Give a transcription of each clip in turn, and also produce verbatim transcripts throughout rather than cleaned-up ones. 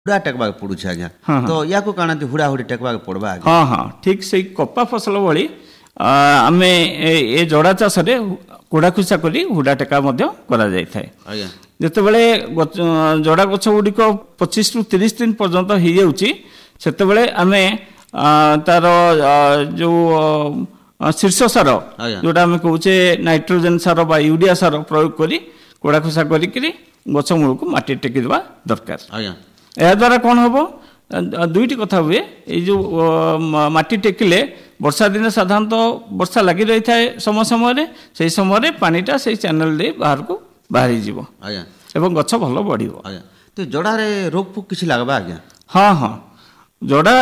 हुड़ा टेकबा पड़ू आज्ञा तो या को काना हुड़ा हुड़ी टेकबा पड़बा हाँ हाँ ठीक से कपा फसल भली आम ए जड़ा चाष कोड़ा खुसा करी हुड़ा टेका जिते बड़े जड़ा गछ गुड़िक पचिश रु तीस दिन पर्यंत हो जाते आम तार जो शीर्ष सार जोटा आम कहे नाइट्रोजेन सार बा यूरिया सार प्रयोग करी कोड़ा खुसा करी गछ मूल को माटी टेकी देवा दरकार। यह द्वारा कौन हम दुईटी कथा हुए जो माटी टेकिले वर्षा दिन साधारणतः वर्षा लगी रही था समय समय से समय पानीटा से चैनल दे बाहर को बाहरी जीव एवं गछ भल बढ़ तो जड़ारे रोग पोक किसी लगवा आज्ञा हाँ हाँ जड़ा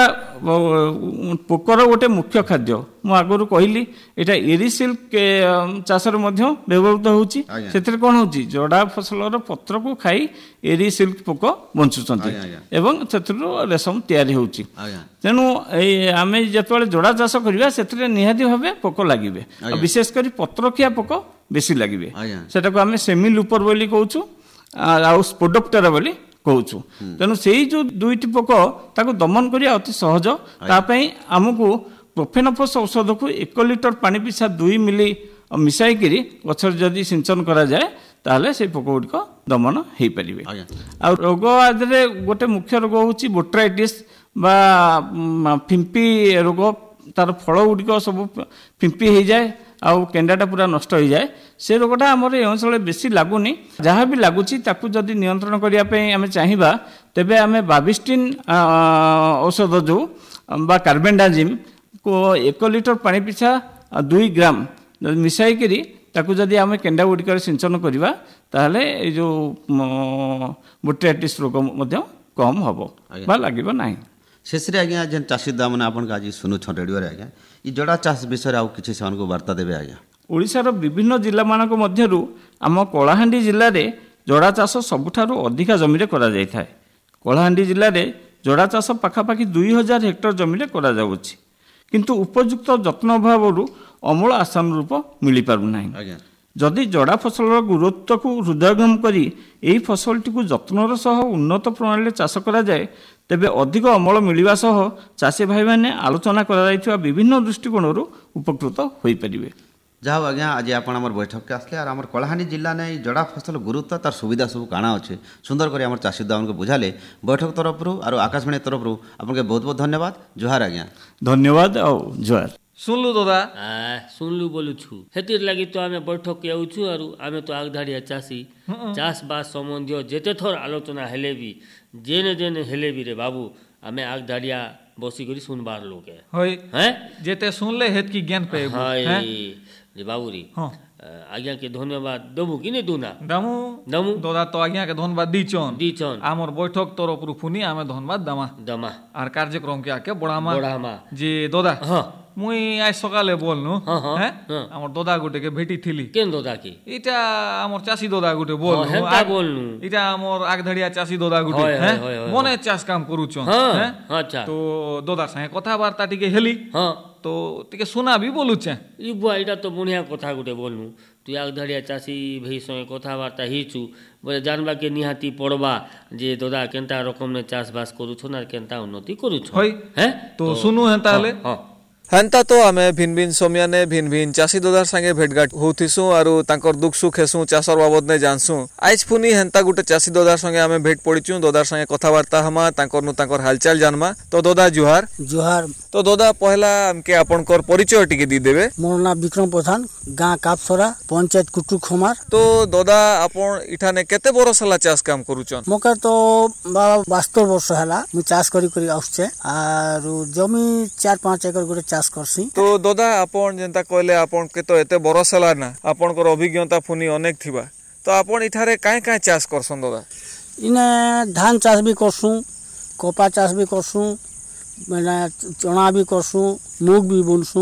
पोकर गोटे मुख्य खाद्य मु आगु कहली यहाँ एरीसिल्क चाष व्यवहृत होची कौन हो जड़ा फसल पत्र को खाई एरीसिल्क पोक बंचुंट एवं से रेशम तैयारी होची तेणु आम जो जड़ा चाष करवा से निहाती भाव पोक लगे विशेषकर पत्रखिया पोक बेसी लगे सेटा को आम सेमी लुपर बोली कहूँ आ स्पोडोप्टेरा बोली कहूँ तेणु से जो दुईटी पोक ताको दमन करिया अति सहज तापाई आमको प्रोफेनोफस औषध को एक लिटर पानी पिछा दुई मिली मिसाई करी गछर जदि सिंचन करा जाए ताले से पोक गुड़िक दमन हो पारे। आ रोग आदि गोटे मुख्य रोग हूँ बोट्राइटिस बा फिंपी रोग तार फल गुड़िक सब फिंपी हो जाए आउ केंडाटा पूरा नष्ट हो जाए से रोगटा आमर ए अंचल बेसी लगुनि जहाँ भी लगुच जदि नियंत्रण करने आम चाहिए तेबे आम बाबिस्टिन औषध जो बा कार्बेंडाजिम को एक लिटर पानी पिछा दुई ग्राम मिसाई करी ताकू जदि आम केंडा गुड़िक सिंचन करवा ताहले जो बोट्राइटिस रोग कम हम बा लगे ना शेष आज्ञा जेन चाषी दा मैंने आपन आज शुणुछ रेडियो आज्ञा ये जड़ा चाष विषय आउ किसी से वार्ता देवे आज्ञा ओडिशार विभिन्न जिला मानक मध्यरु आम कलाहांडी जिले में जड़ा चाष सबुठारु अधिका जमी करा जाय थाए। कलाहांडी जिले में जड़ा चाष पाखापाखि दुई हजार हेक्टर जमी करा जाउछि किंतु उपयुक्त जत्न अभाव अमल आशानुरूप मिल पारुना जदि जड़ा फसल गुरुत्व को हृदयंगम करी एही फसलटी को जत्नर सह उन्नत प्रणाली चाष करा जाए तेबे अधिक अमल मिलवा सह चाषी भाई मैंने आलोचना करा विभिन्न दृष्टिकोण उपकृत हो पारे। जाओ आज्ञा आज आप बैठक के आसले आम कलाहांडी जिला ने जड़ा फसल गुरुत्व तार सुविधा सब काଣା अच्छे सुंदर कर चाषी दान को बुझाले बैठक तरफ और आकाशवाणी तरफ आपके बहुत बहुत धन्यवाद। जोहार आज्ञा। धन्यवाद और जोहार। सुनलु दादा सुनलु बोलु छु हेतिर लागि तो आमे बैठक के आउछु आरु आमे तो आगधाड़िया चासी चाष बास संबंधी जेते थोर आलोचना हेले भी जेने जेने हेले भी रे बाबू आमे आगधाड़िया बसी करी सुनबार लोग है होय हैं जेते सुनले हेत की ज्ञान पे हैं रे बाबू री आज्ञा के धन्यवाद दबु कि ने दुना दमु दमु दादा तो आज्ञा के धन्यवाद दीचन दीचन आमर बैठक तरफ रुफुनी आमे धन्यवाद दमा दमा आर कार्यक्रम के आके बड़ामा बड़ामा जी दादा हां मुई आज सकाले बोलनु हैं हमर दादा गुटे के भेटी थिली केन दादा की इटा हमर चासी दादा गुटे बोलनु हेंता बोलनु इटा हमर आगधड़िया चासी दादा गुटे हैं मने चास काम करूछन हैं अच्छा तो दादा संगे कथा वार्ता टिके हेली हां तो टिके सुना भी बोलुछे ई बुआ इटा तो बुनिया कथा गुटे बोलनु तू आगधड़िया चासी भई संगे कथा वार्ता हिचु बोले जानबा के निहाती पड़बा जे दादा केनता रकम ने चाष बास करूछन और केनता उन्नति करूछन होय हैं तो सुनु हैं ताले हां हेन्ता तो आमे भिन्न भिन्न समय ने भिन्न भिन्न चाषी दादार संगे भेटघाट होथिसु आरु तांकर दुख सुख हेसु चाषर बाबद ने जानसु आज पुनी हेन्ता गुटे चाषी दादार संगे आमे भेट पड़िचु दादार संगे कथावार्ता हमा तांकर नु तांकर हालचाल जानमा तो दादा जुहार जुहार तो दादा पहला हमके आपनकर परिचय टिके दी देबे। मोर नाम विक्रम प्रधान गां कापसरा पंचायत कुटुक खमार। तो दादा आपन इठाने केते बरस हला चाष काम करूचन? मोका तो बास्तव वर्ष हला मु चाष करी करी आउछे आरु जमी चार पाँच एकड़ गुटे चाष करसी। तो दादा आपन जेंता कहले आपन के तो एते बरस हला ना आपनकर अभिज्ञता फुनी अनेक थिबा तो आपन इठारे काहे काहे चाष करसन दादा? इने धान चाष भी करसु कपा चाष भी करसु मैंने चना भी करसु मूग भी बुनसु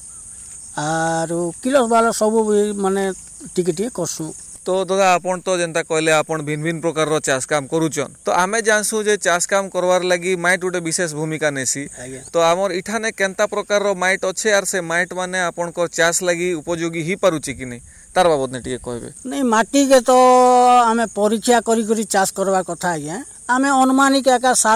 आर किलो वाला सब भी माने टिके टिके करसु। तो दादा आपन तो जेंता कहले आपन भिन्न भिन्न प्रकार रो चाष काम करूचन तो आमे जानसु जे चाष काम करवार लागि माइट उटे विशेष भूमिका नेसी तो हमर इठाने केनता प्रकार रो माइट अच्छे आर से माइट माने आपन को चाष लागि उपयोगी ही पारुची कि नै तार बाबद ने टिके कहबे? नहीं माटी के तो आमे परीक्षा करी करी चाष करवा कथा आज्ञा आमे अनुमानिक एका सार